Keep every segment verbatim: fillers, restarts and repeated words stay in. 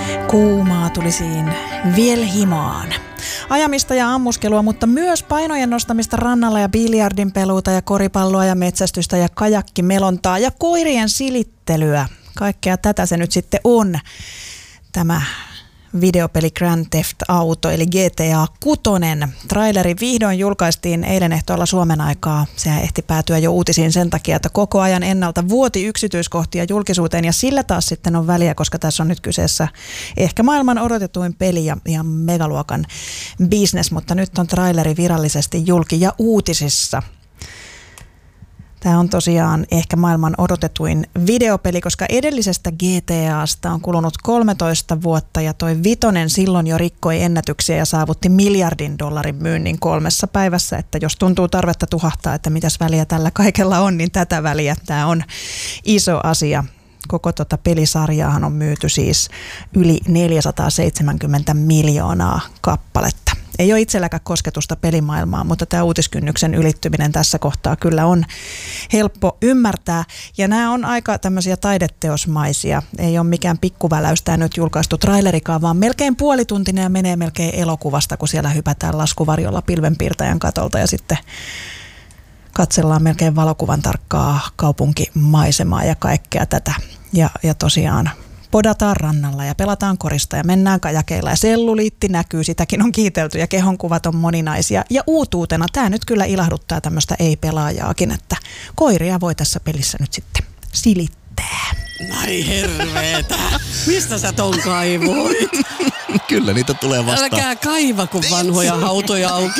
Kuumaa tulisiin vielä himaan. Ajamista ja ammuskelua, mutta myös painojen nostamista rannalla ja biljardin peluuta ja koripalloa ja metsästystä ja kajakkimelontaa ja koirien silittelyä. Kaikkea tätä se nyt sitten on. Tämä videopeli Grand Theft Auto eli G T A kuusi. Traileri vihdoin julkaistiin eilen ehtoolla Suomen aikaa. Sehän ehti päätyä jo uutisiin sen takia, että koko ajan ennalta vuoti yksityiskohtia julkisuuteen ja sillä taas sitten on väliä, koska tässä on nyt kyseessä ehkä maailman odotetuin peli ja ihan megaluokan business, mutta nyt on traileri virallisesti julki ja uutisissa. Tämä on tosiaan ehkä maailman odotetuin videopeli, koska edellisestä G T A:sta on kulunut kolmetoista vuotta ja toi vitonen silloin jo rikkoi ennätyksiä ja saavutti miljardin dollarin myynnin kolmessa päivässä. Että jos tuntuu tarvetta tuhahtaa, että mitäs väliä tällä kaikella on, niin tätä väliä. Tämä on iso asia. Koko tota pelisarjaahan on myyty siis yli neljäsataaseitsemänkymmentä miljoonaa kappaletta. Ei ole itselläkään kosketusta pelimaailmaan, mutta tämä uutiskynnyksen ylittyminen tässä kohtaa kyllä on helppo ymmärtää. Ja nämä on aika tämmöisiä taideteosmaisia. Ei ole mikään pikkuväläystä nyt julkaistu trailerikaan, vaan melkein puolituntinen ja menee melkein elokuvasta, kun siellä hypätään laskuvarjolla pilvenpiirtäjän katolta ja sitten katsellaan melkein valokuvan tarkkaa kaupunkimaisemaa ja kaikkea tätä. Ja, ja tosiaan podataan rannalla ja pelataan korista ja mennään kajakeilla ja selluliitti näkyy, sitäkin on kiitelty ja kehonkuvat on moninaisia. Ja uutuutena tämä nyt kyllä ilahduttaa tämmöistä ei-pelaajaakin, että koiria voi tässä pelissä nyt sitten silittää. Ai herveetä, mistä sä ton kaivoit? Kyllä niitä tulee vastaan. Älkää kaiva, kun vanhoja hautoja auki.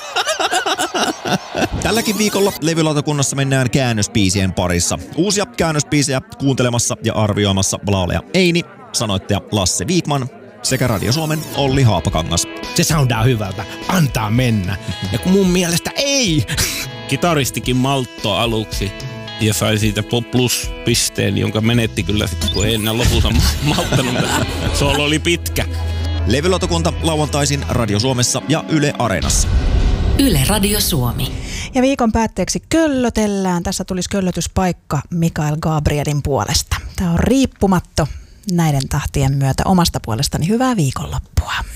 Tälläkin viikolla levylautakunnassa mennään käännösbiisien parissa. Uusia käännösbiisejä kuuntelemassa ja arvioimassa laulaja Eini, sanoittaja Lasse Viikman sekä Radio Suomen Olli Haapakangas. Se soundaa hyvältä, antaa mennä. Ja kun mun mielestä ei. Kitaristikin maltto aluksi ja sai siitä plus-pisteen, jonka menetti kyllä sitten, kun ei enää lopussa malttanut. Solo oli pitkä. Levylautakunta lauantaisin Radio Suomessa ja Yle Areenassa. Yle Radio Suomi. Ja viikon päätteeksi köllötellään. Tässä tulisi köllötyspaikka Mikael Gabrielin puolesta. Tämä on riippumatto näiden tahtien myötä omasta puolestani. Hyvää viikonloppua.